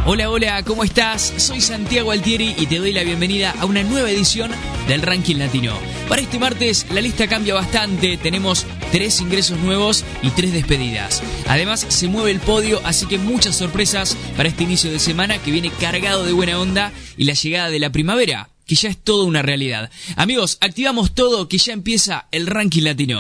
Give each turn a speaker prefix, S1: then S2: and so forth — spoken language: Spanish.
S1: Hola, hola, ¿cómo estás? Soy Santiago Altieri y te doy la bienvenida a una nueva edición del Ranking Latino. Para este martes la lista cambia bastante, tenemos 3 ingresos nuevos y 3 despedidas. Además se mueve el podio, así que muchas sorpresas para este inicio de semana que viene cargado de buena onda y la llegada de la primavera, que ya es toda una realidad. Amigos, activamos todo que ya empieza el Ranking Latino.